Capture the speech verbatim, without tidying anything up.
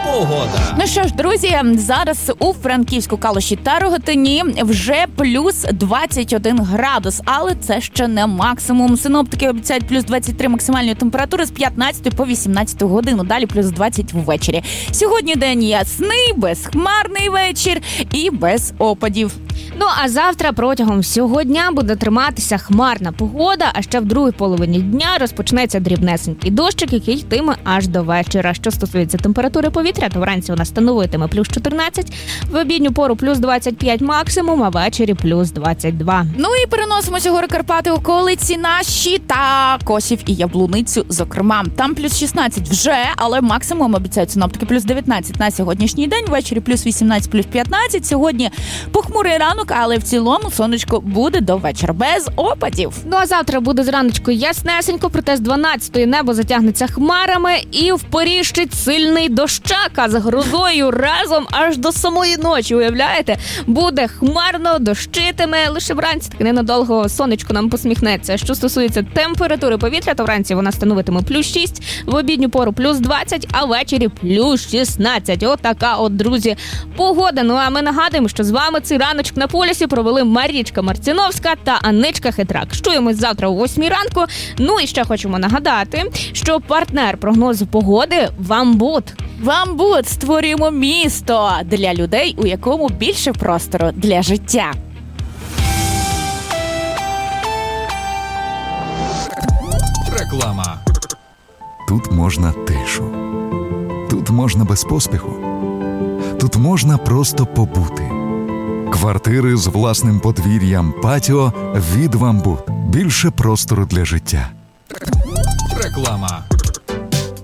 погода. Ну що ж, друзі, зараз у Франківську, Калуші та Рогатині вже плюс двадцять один градус, але це ще не максимум. Синоптики обіцяють плюс двадцять три максимальної температури з п'ятнадцятої по вісімнадцяту годину, далі плюс двадцять ввечері. Сьогодні день ясний, безхмарний вечір і без опадів. Ну, а завтра протягом всього дня буде триматися хмарна погода, а ще в другій половині дня розпочнеться дрібнесенький дощик, який йтиме аж до вечора. Що стосується температури повітря, то вранці вона становитиме плюс чотирнадцять, в обідню пору плюс двадцять п'ять максимум, а ввечері плюс двадцять два. Ну і переносимося гори Карпати, околиці наші та Косів і Яблуницю, зокрема. Там плюс шістнадцять вже, але максимум обіцяють синоптики плюс дев'ятнадцять на сьогоднішній день, ввечері плюс вісімнадцять, плюс п'ятнадцять. Сьогодні похмурий ранок, але в цілому сонечко буде до вечора, без опадів. Ну а завтра буде зраночку яснесенько, проте з дванадцятої небо затягнеться хмарами і впоріщить сильний дощака з грозою разом аж до самої ночі, уявляєте? Буде хмарно, дощитиме, лише вранці так ненадовго сонечко нам посміхнеться. Що стосується температури повітря, то вранці вона становитиме плюс шість, в обідню пору плюс двадцять, а ввечері плюс шістнадцять. Отака от, друзі, погода. Ну а ми нагадуємо, що з вами цей раночок на полюсі провели Марічка Марціновська та Анничка Хитрак. Чуємось завтра о восьмій ранку. Ну і ще хочемо нагадати, що партнер прогнозу погоди – Вамбут. Вамбут, створюємо місто для людей, у якому більше простору для життя. Реклама. Тут можна тишу. Тут можна без поспіху. Тут можна просто побути. Квартири з власним подвір'ям, патіо від Вамбут. Більше простору для життя. Реклама.